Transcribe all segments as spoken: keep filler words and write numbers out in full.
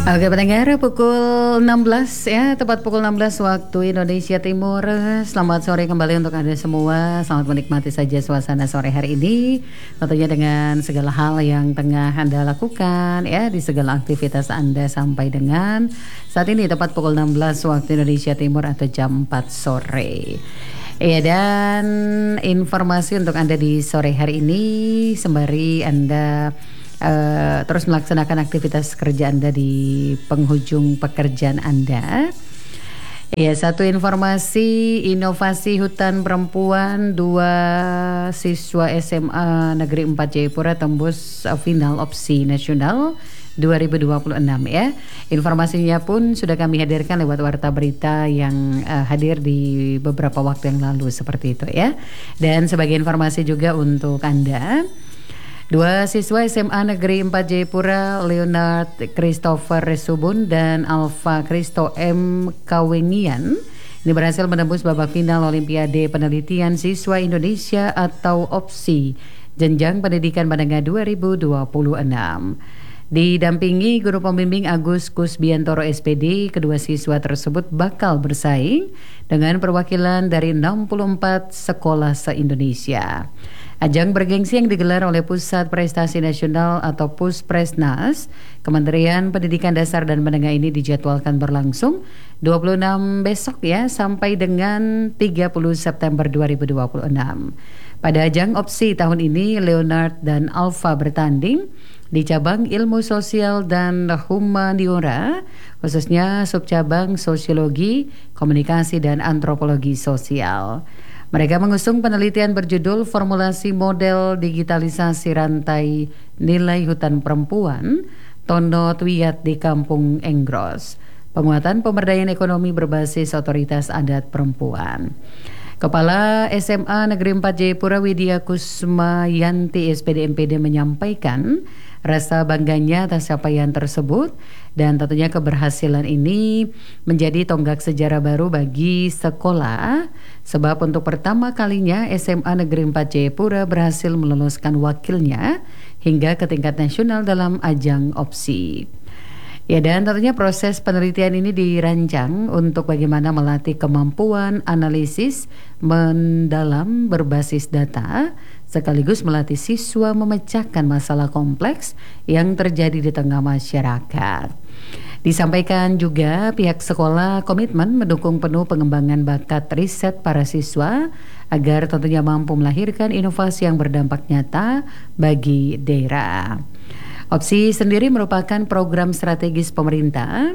Oke pendengar, pukul enam belas ya, tepat pukul enam belas waktu Indonesia Timur. Selamat sore kembali untuk Anda semua. Selamat menikmati saja suasana sore hari ini, tentunya dengan segala hal yang tengah Anda lakukan ya, di segala aktivitas Anda sampai dengan saat ini tepat pukul enam belas waktu Indonesia Timur atau jam empat sore. Ya, dan informasi untuk Anda di sore hari ini sembari Anda Uh, terus melaksanakan aktivitas kerja Anda di penghujung pekerjaan Anda. Ya, satu informasi inovasi hutan perempuan, dua siswa S M A Negeri empat Jayapura tembus uh, final opsi nasional dua ribu dua puluh enam ya. Informasinya pun sudah kami hadirkan lewat warta berita yang uh, hadir di beberapa waktu yang lalu seperti itu ya. Dan sebagai informasi juga untuk Anda, dua siswa S M A Negeri empat Jayapura, Leonard Christopher Resubun dan Alfa Christo M. Kawengian, ini berhasil menembus babak final Olimpiade Penelitian Siswa Indonesia atau OPSI Jenjang Pendidikan Menengah dua ribu dua puluh enam. Didampingi guru pembimbing Agus Kusbiantoro S P D, kedua siswa tersebut bakal bersaing dengan perwakilan dari enam puluh empat sekolah se-Indonesia. Ajang bergengsi yang digelar oleh Pusat Prestasi Nasional atau Puspresnas Kementerian Pendidikan Dasar dan Menengah ini dijadwalkan berlangsung dua puluh enam besok ya, sampai dengan tiga puluh September dua ribu dua puluh enam. Pada ajang opsi tahun ini, Leonard dan Alfa bertanding di cabang ilmu sosial dan humaniora, khususnya subcabang sosiologi, komunikasi dan antropologi sosial. Mereka mengusung penelitian berjudul Formulasi Model Digitalisasi Rantai Nilai Hutan Perempuan Tondo Twiyat di Kampung Enggros, penguatan pemberdayaan ekonomi berbasis otoritas adat perempuan. Kepala S M A Negeri empat Jayapura Widya Kusmayanti S P D M P D menyampaikan rasa bangganya atas capaian tersebut dan tentunya keberhasilan ini menjadi tonggak sejarah baru bagi sekolah, sebab untuk pertama kalinya S M A Negeri empat Jayapura berhasil meloloskan wakilnya hingga ke tingkat nasional dalam ajang opsi. Ya, dan tentunya proses penelitian ini dirancang untuk bagaimana melatih kemampuan analisis mendalam berbasis data, sekaligus melatih siswa memecahkan masalah kompleks yang terjadi di tengah masyarakat. Disampaikan juga pihak sekolah komitmen mendukung penuh pengembangan bakat riset para siswa agar tentunya mampu melahirkan inovasi yang berdampak nyata bagi daerah. Opsi sendiri merupakan program strategis pemerintah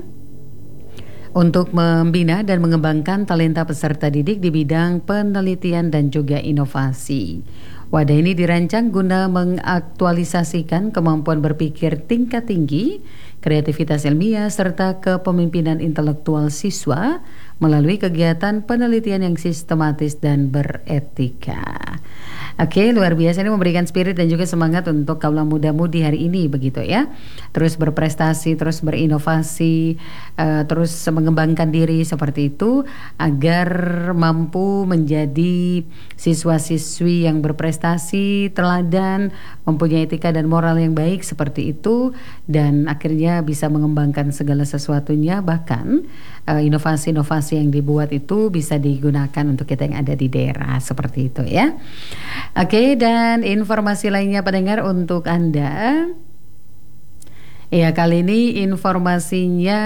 untuk membina dan mengembangkan talenta peserta didik di bidang penelitian dan juga inovasi. Wadah ini dirancang guna mengaktualisasikan kemampuan berpikir tingkat tinggi, kreativitas ilmiah, serta kepemimpinan intelektual siswa melalui kegiatan penelitian yang sistematis dan beretika. Oke, luar biasa, ini memberikan spirit dan juga semangat untuk kaula muda-mudi hari ini begitu ya. Terus berprestasi, terus berinovasi, uh, terus mengembangkan diri seperti itu agar mampu menjadi siswa-siswi yang berprestasi, teladan, mempunyai etika dan moral yang baik seperti itu, dan akhirnya bisa mengembangkan segala sesuatunya, bahkan uh, inovasi-inovasi yang dibuat itu bisa digunakan untuk kita yang ada di daerah seperti itu ya. Oke, dan informasi lainnya pendengar untuk Anda. Ya, kali ini informasinya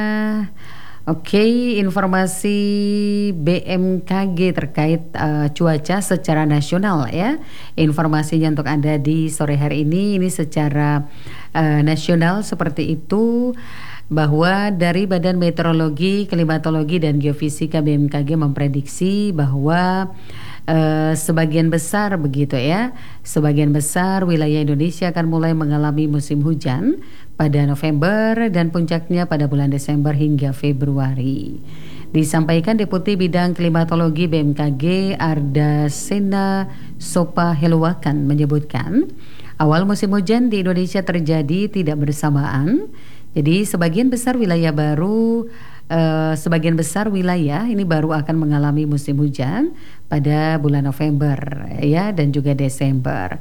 oke, informasi B M K G terkait uh, cuaca secara nasional ya. Informasinya untuk Anda di sore hari ini ini secara uh, nasional seperti itu, bahwa dari Badan Meteorologi, Klimatologi dan Geofisika B M K G memprediksi bahwa Uh, sebagian besar begitu ya, sebagian besar wilayah Indonesia akan mulai mengalami musim hujan pada November dan puncaknya pada bulan Desember hingga Februari. Disampaikan Deputi Bidang Klimatologi B M K G Ardasena Sopa Heluwakan menyebutkan awal musim hujan di Indonesia terjadi tidak bersamaan. Jadi sebagian besar wilayah baru Uh, sebagian besar wilayah ini baru akan mengalami musim hujan pada bulan November ya dan juga Desember.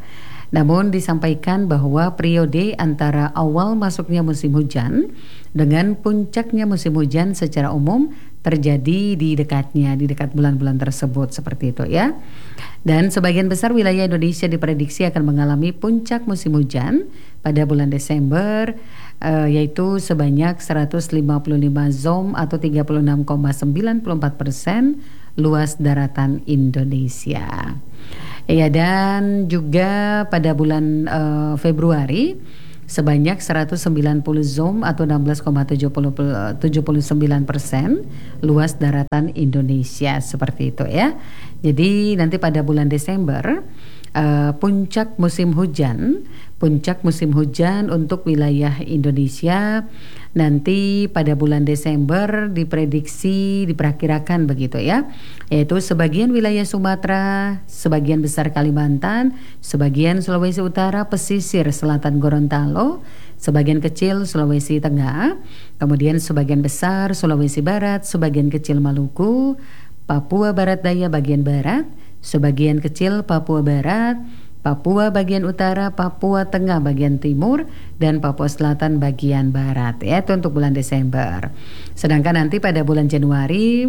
Namun disampaikan bahwa periode antara awal masuknya musim hujan dengan puncaknya musim hujan secara umum terjadi di dekatnya, di dekat bulan-bulan tersebut seperti itu ya. Dan sebagian besar wilayah Indonesia diprediksi akan mengalami puncak musim hujan pada bulan Desember, uh, yaitu sebanyak seratus lima puluh lima zom atau tiga puluh enam koma sembilan empat persen luas daratan Indonesia. Ya, dan juga pada bulan uh, Februari sebanyak seratus sembilan puluh zom atau enam belas koma tujuh sembilan persen luas daratan Indonesia seperti itu ya. Jadi nanti pada bulan Desember uh, puncak musim hujan, puncak musim hujan untuk wilayah Indonesia nanti pada bulan Desember diprediksi, diperkirakan begitu ya, yaitu sebagian wilayah Sumatera, sebagian besar Kalimantan, sebagian Sulawesi Utara, pesisir selatan Gorontalo, sebagian kecil Sulawesi Tengah, kemudian sebagian besar Sulawesi Barat, sebagian kecil Maluku, Papua Barat Daya bagian barat, sebagian kecil Papua Barat, Papua bagian utara, Papua Tengah bagian timur, dan Papua Selatan bagian barat ya, itu untuk bulan Desember. Sedangkan nanti pada bulan Januari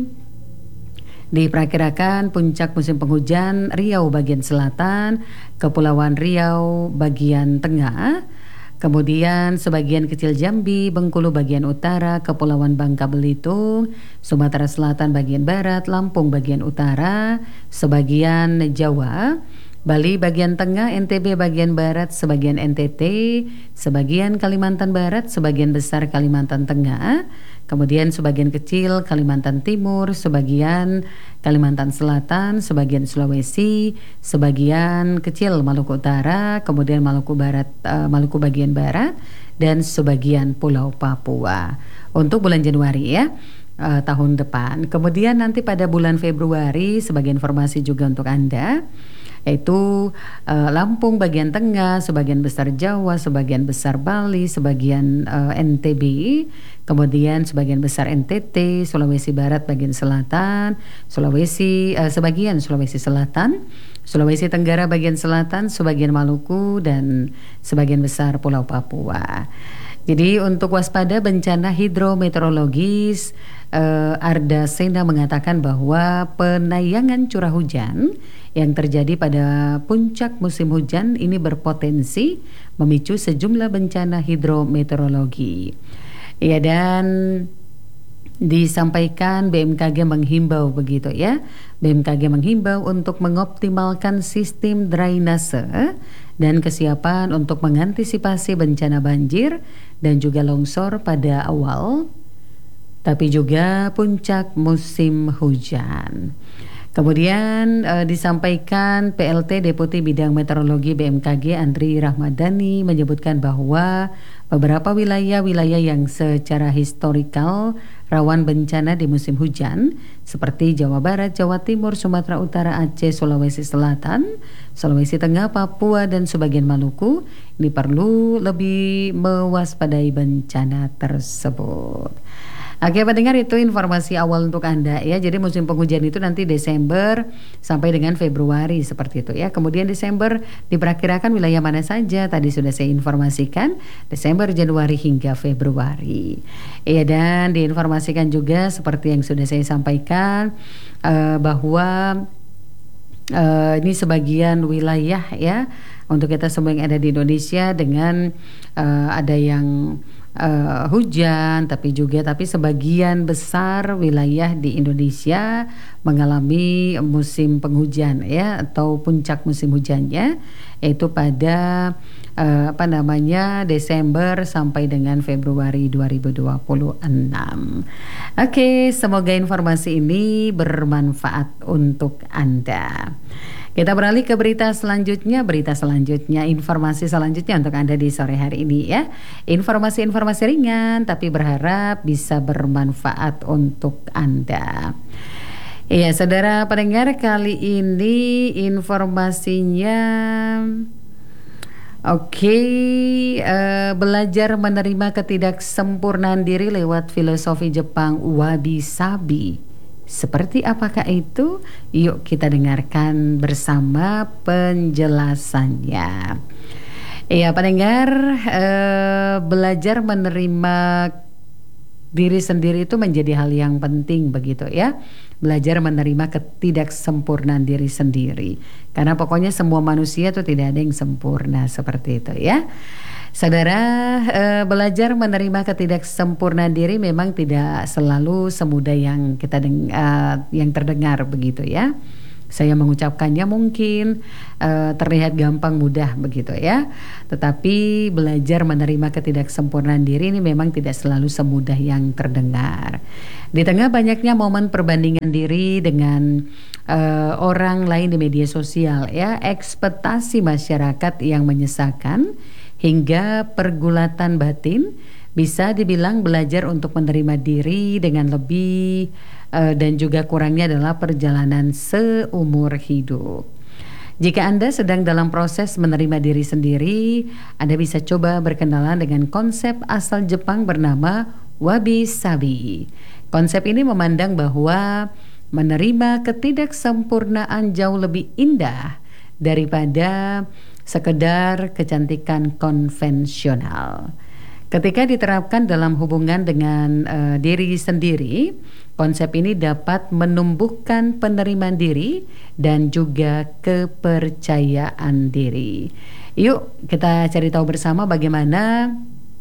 diperkirakan puncak musim penghujan Riau bagian selatan, Kepulauan Riau bagian tengah, kemudian sebagian kecil Jambi, Bengkulu bagian utara, Kepulauan Bangka Belitung, Sumatera Selatan bagian barat, Lampung bagian utara, sebagian Jawa, Bali bagian tengah, N T B bagian barat, sebagian N T T, sebagian Kalimantan Barat, sebagian besar Kalimantan Tengah, kemudian sebagian kecil Kalimantan Timur, sebagian Kalimantan Selatan, sebagian Sulawesi, sebagian kecil Maluku Utara, kemudian Maluku Barat, uh, Maluku bagian barat, dan sebagian Pulau Papua. Untuk bulan Januari ya, uh, tahun depan. Kemudian nanti pada bulan Februari, sebagai informasi juga untuk Anda, yaitu uh, Lampung bagian tengah, sebagian besar Jawa, sebagian besar Bali, sebagian uh, N T B, kemudian sebagian besar N T T, Sulawesi Barat bagian selatan, Sulawesi uh, sebagian Sulawesi Selatan, Sulawesi Tenggara bagian selatan, sebagian Maluku, dan sebagian besar Pulau Papua. Jadi untuk waspada bencana hidrometeorologis, eh, Arda Sena mengatakan bahwa penayangan curah hujan yang terjadi pada puncak musim hujan ini berpotensi memicu sejumlah bencana hidrometeorologi. Ya, dan disampaikan B M K G menghimbau begitu ya. B M K G menghimbau untuk mengoptimalkan sistem drainase dan kesiapan untuk mengantisipasi bencana banjir dan juga longsor pada awal tapi juga puncak musim hujan. Kemudian eh, disampaikan P L T Deputi Bidang Meteorologi B M K G Andri Rahmadani menyebutkan bahwa beberapa wilayah-wilayah yang secara historikal rawan bencana di musim hujan seperti Jawa Barat, Jawa Timur, Sumatera Utara, Aceh, Sulawesi Selatan, Sulawesi Tengah, Papua, dan sebagian Maluku ini perlu lebih mewaspadai bencana tersebut. Oke pendengar, itu informasi awal untuk Anda ya. Jadi musim penghujan itu nanti Desember sampai dengan Februari seperti itu ya. Kemudian Desember diperkirakan wilayah mana saja, tadi sudah saya informasikan, Desember, Januari hingga Februari. Ya, dan diinformasikan juga seperti yang sudah saya sampaikan uh, bahwa uh, ini sebagian wilayah ya untuk kita semua yang ada di Indonesia dengan uh, ada yang Uh, hujan, tapi juga tapi sebagian besar wilayah di Indonesia mengalami musim penghujan ya, atau puncak musim hujannya yaitu pada uh, apa namanya Desember sampai dengan Februari dua ribu dua puluh enam. Oke, semoga informasi ini bermanfaat untuk Anda. Kita beralih ke berita selanjutnya, berita selanjutnya, informasi selanjutnya untuk Anda di sore hari ini ya. Informasi-informasi ringan tapi berharap bisa bermanfaat untuk Anda. Iya, saudara pendengar, kali ini informasinya oke, okay, uh, belajar menerima ketidaksempurnaan diri lewat filosofi Jepang wabi sabi. Seperti apakah itu? Yuk kita dengarkan bersama penjelasannya. Iya pendengar, eh, belajar menerima diri sendiri itu menjadi hal yang penting begitu ya. Belajar menerima ketidaksempurnaan diri sendiri. Karena pokoknya semua manusia itu tidak ada yang sempurna seperti itu ya. Saudara, eh, belajar menerima ketidaksempurnaan diri memang tidak selalu semudah yang kita deng- eh, yang terdengar begitu ya. Saya mengucapkannya mungkin uh, terlihat gampang mudah begitu ya. Tetapi belajar menerima ketidaksempurnaan diri ini memang tidak selalu semudah yang terdengar. Di tengah banyaknya momen perbandingan diri dengan uh, orang lain di media sosial ya, ekspektasi masyarakat yang menyesakan hingga pergulatan batin, bisa dibilang belajar untuk menerima diri dengan lebih uh, dan juga kurangnya adalah perjalanan seumur hidup. Jika Anda sedang dalam proses menerima diri sendiri, Anda bisa coba berkenalan dengan konsep asal Jepang bernama wabi sabi. Konsep ini memandang bahwa menerima ketidaksempurnaan jauh lebih indah daripada sekedar kecantikan konvensional. Ketika diterapkan dalam hubungan dengan uh, diri sendiri, konsep ini dapat menumbuhkan penerimaan diri dan juga kepercayaan diri. Yuk kita cari tahu bersama bagaimana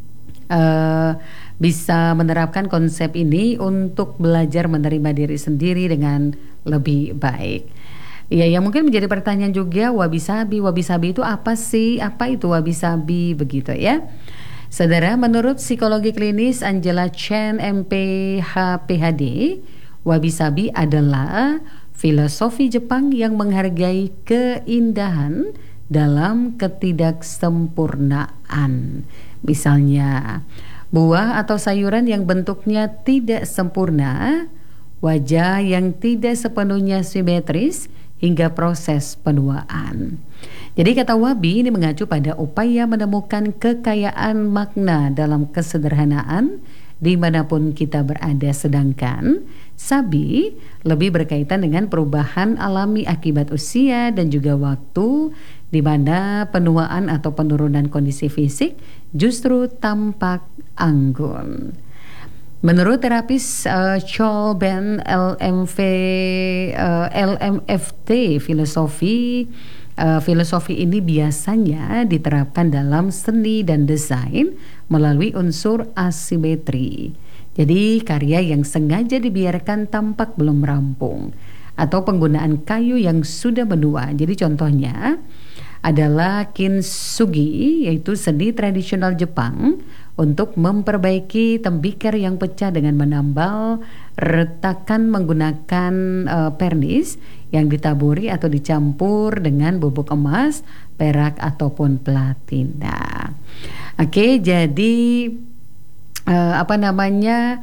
uh, bisa menerapkan konsep ini untuk belajar menerima diri sendiri dengan lebih baik. Ya, yang mungkin menjadi pertanyaan juga, wabi-sabi, wabi-sabi itu apa sih? Apa itu wabi-sabi begitu ya? Saudara, menurut psikologi klinis Angela Chen M P.H P H D, wabi-sabi adalah filosofi Jepang yang menghargai keindahan dalam ketidaksempurnaan. Misalnya, buah atau sayuran yang bentuknya tidak sempurna, wajah yang tidak sepenuhnya simetris, hingga proses penuaan. Jadi kata wabi ini mengacu pada upaya menemukan kekayaan makna dalam kesederhanaan dimanapun kita berada, sedangkan sabi lebih berkaitan dengan perubahan alami akibat usia dan juga waktu, di mana penuaan atau penurunan kondisi fisik justru tampak anggun. Menurut terapis uh, Charles Ben L M V uh, L M F T, filosofi uh, filosofi ini biasanya diterapkan dalam seni dan desain melalui unsur asimetri. Jadi karya yang sengaja dibiarkan tampak belum rampung, atau penggunaan kayu yang sudah menua. Jadi contohnya adalah kintsugi, yaitu seni tradisional Jepang untuk memperbaiki tembikar yang pecah dengan menambal retakan menggunakan uh, pernis yang ditaburi atau dicampur dengan bubuk emas, perak ataupun platina. Oke, jadi uh, apa namanya?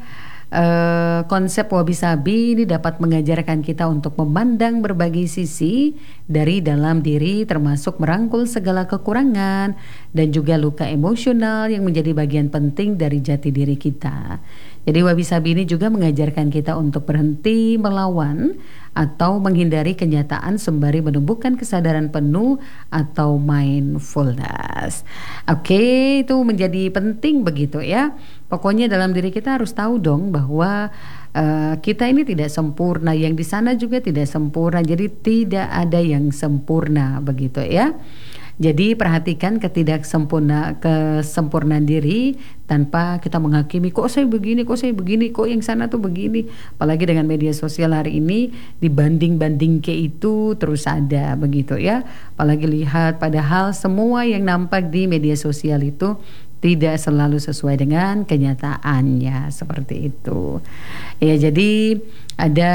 Uh, konsep wabi-sabi ini dapat mengajarkan kita untuk memandang berbagai sisi dari dalam diri, termasuk merangkul segala kekurangan dan juga luka emosional yang menjadi bagian penting dari jati diri kita. Jadi wabi-sabi ini juga mengajarkan kita untuk berhenti melawan atau menghindari kenyataan sembari menumbuhkan kesadaran penuh atau mindfulness. Oke, itu menjadi penting begitu ya. Pokoknya dalam diri kita harus tahu dong bahwa uh, kita ini tidak sempurna, yang di sana juga tidak sempurna. Jadi tidak ada yang sempurna begitu ya. Jadi perhatikan ketidaksempurna kesempurnaan diri tanpa kita menghakimi, kok saya begini, kok saya begini, kok yang sana tuh begini. Apalagi dengan media sosial hari ini, dibanding-banding ke itu terus ada begitu ya. Apalagi lihat, padahal semua yang nampak di media sosial itu tidak selalu sesuai dengan kenyataannya, seperti itu. Ya, jadi ada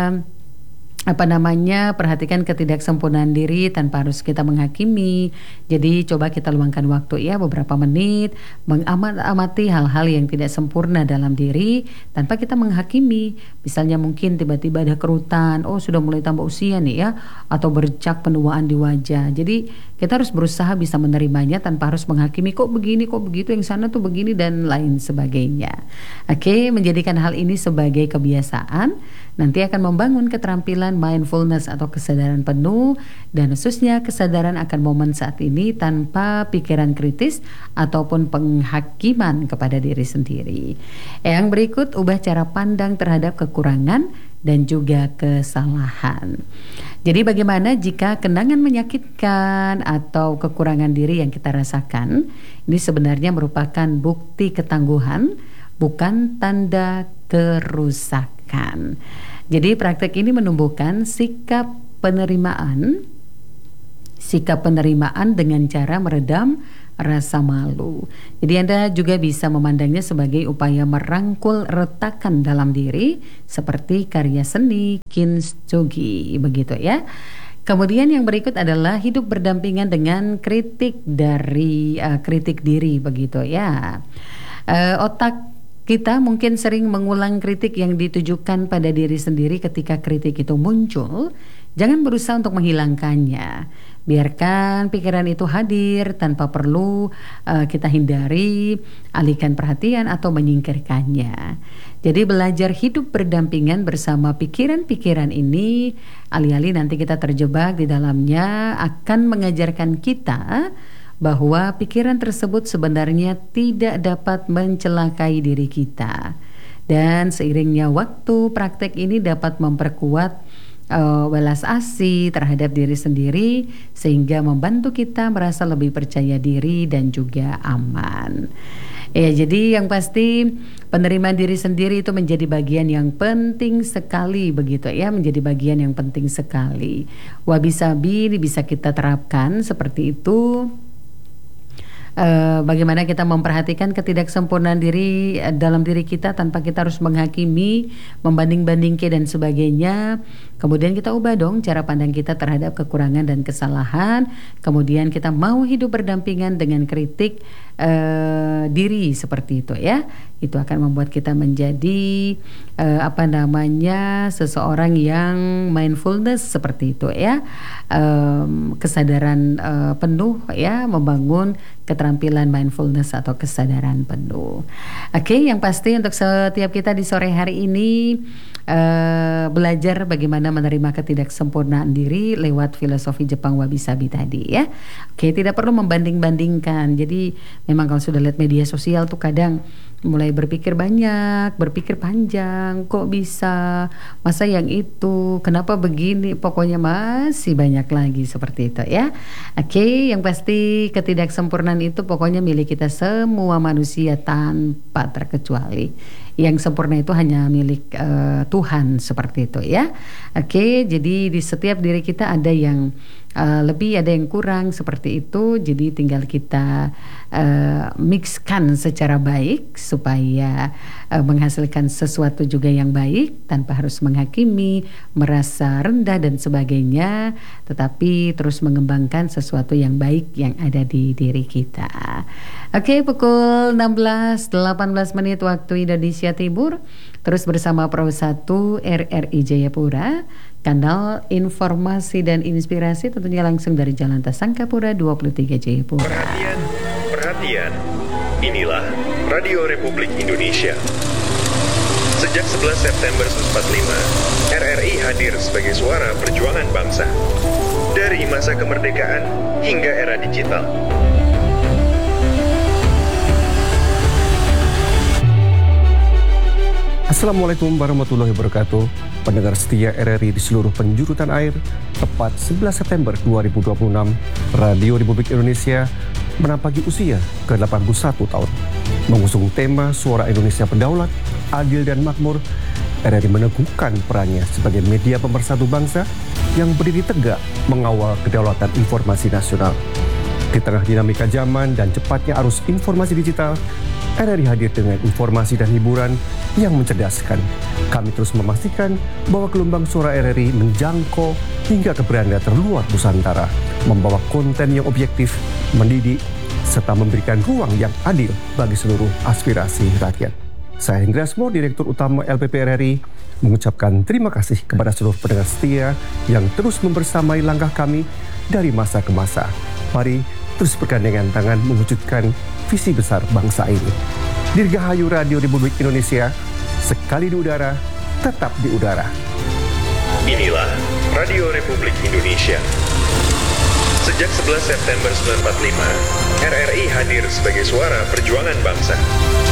apa namanya, perhatikan ketidaksempurnaan diri tanpa harus kita menghakimi. Jadi coba kita luangkan waktu ya beberapa menit mengamati hal-hal yang tidak sempurna dalam diri tanpa kita menghakimi. Misalnya mungkin tiba-tiba ada kerutan, oh sudah mulai tambah usia nih ya, atau bercak penuaan di wajah. Jadi kita harus berusaha bisa menerimanya tanpa harus menghakimi kok begini, kok begitu, yang sana tuh begini dan lain sebagainya. Oke, menjadikan hal ini sebagai kebiasaan nanti akan membangun keterampilan mindfulness atau kesadaran penuh, dan khususnya kesadaran akan momen saat ini tanpa pikiran kritis ataupun penghakiman kepada diri sendiri. Yang berikut, ubah cara pandang terhadap kekurangan dan juga kesalahan. Jadi bagaimana jika kenangan menyakitkan atau kekurangan diri yang kita rasakan ini sebenarnya merupakan bukti ketangguhan, bukan tanda kerusakan. Jadi praktek ini menumbuhkan sikap penerimaan, sikap penerimaan dengan cara meredam rasa malu. Jadi Anda juga bisa memandangnya sebagai upaya merangkul retakan dalam diri seperti karya seni kintsugi, begitu ya. Kemudian yang berikut adalah hidup berdampingan dengan kritik dari uh, kritik diri, begitu ya. Uh, otak kita mungkin sering mengulang kritik yang ditujukan pada diri sendiri. Ketika kritik itu muncul, jangan berusaha untuk menghilangkannya. Biarkan pikiran itu hadir tanpa perlu uh, kita hindari, alihkan perhatian atau menyingkirkannya. Jadi belajar hidup berdampingan bersama pikiran-pikiran ini, alih-alih nanti kita terjebak di dalamnya, akan mengajarkan kita bahwa pikiran tersebut sebenarnya tidak dapat mencelakai diri kita. Dan seiringnya waktu, praktek ini dapat memperkuat uh, welas asih terhadap diri sendiri, sehingga membantu kita merasa lebih percaya diri dan juga aman. Ya, jadi yang pasti penerimaan diri sendiri itu menjadi bagian yang penting sekali, begitu ya, menjadi bagian yang penting sekali. Wabi-sabi ini bisa kita terapkan seperti itu. Uh, bagaimana kita memperhatikan ketidaksempurnaan diri uh, dalam diri kita tanpa kita harus menghakimi, membanding-bandingkan dan sebagainya. Kemudian kita ubah dong cara pandang kita terhadap kekurangan dan kesalahan. Kemudian kita mau hidup berdampingan dengan kritik uh, diri seperti itu ya. Itu akan membuat kita menjadi uh, apa namanya seseorang yang mindfulness seperti itu ya. Um, kesadaran uh, penuh ya, membangun keterampilan mindfulness atau kesadaran penuh. Oke, yang pasti untuk setiap kita di sore hari ini uh, belajar bagaimana menerima ketidaksempurnaan diri lewat filosofi Jepang wabi-sabi tadi ya. Oke, tidak perlu membanding-bandingkan. Jadi memang kalau sudah lihat media sosial tuh kadang mulai berpikir banyak, berpikir panjang, kok bisa, masa yang itu, kenapa begini, pokoknya masih banyak lagi seperti itu ya. Oke, yang pasti ketidaksempurnaan itu pokoknya milik kita semua manusia tanpa terkecuali. Yang sempurna itu hanya milik uh, Tuhan seperti itu ya. Oke, jadi di setiap diri kita ada yang uh, lebih, ada yang kurang seperti itu. Jadi tinggal kita uh, mixkan secara baik supaya uh, menghasilkan sesuatu juga yang baik tanpa harus menghakimi, merasa rendah dan sebagainya, tetapi terus mengembangkan sesuatu yang baik yang ada di diri kita. Oke, pukul enam belas delapan belas menit waktu Indonesia Timur. Terus bersama Pro satu R R I Jayapura, kanal informasi dan inspirasi tentunya langsung dari Jalan Tasangkapura dua puluh tiga Jayapura. Perhatian, perhatian. Inilah Radio Republik Indonesia. Sejak sebelas September seribu sembilan ratus empat puluh lima, R R I hadir sebagai suara perjuangan bangsa. Dari masa kemerdekaan hingga era digital. Assalamualaikum warahmatullahi wabarakatuh. Pendengar setia R R I di seluruh penjuru tanah air, tepat sebelas September dua ribu dua puluh enam, Radio Republik Indonesia menampaki usia ke delapan puluh satu tahun. Mengusung tema Suara Indonesia Berdaulat, Adil dan Makmur, R R I meneguhkan perannya sebagai media pemersatu bangsa yang berdiri tegak mengawal kedaulatan informasi nasional. Di tengah dinamika zaman dan cepatnya arus informasi digital, R R I hadir dengan informasi dan hiburan yang mencerdaskan. Kami terus memastikan bahwa gelombang suara R R I menjangkau hingga ke beranda terluar Nusantara, membawa konten yang objektif, mendidik, serta memberikan ruang yang adil bagi seluruh aspirasi rakyat. Saya Hendra Asmo, Direktur Utama L P P R R I, mengucapkan terima kasih kepada seluruh pendengar setia yang terus membersamai langkah kami dari masa ke masa. Mari terus bergandengan tangan mewujudkan visi besar bangsa ini. Dirgahayu Radio Republik Indonesia, sekali di udara, tetap di udara. Inilah Radio Republik Indonesia. Sejak sebelas September seribu sembilan ratus empat puluh lima, R R I hadir sebagai suara perjuangan bangsa.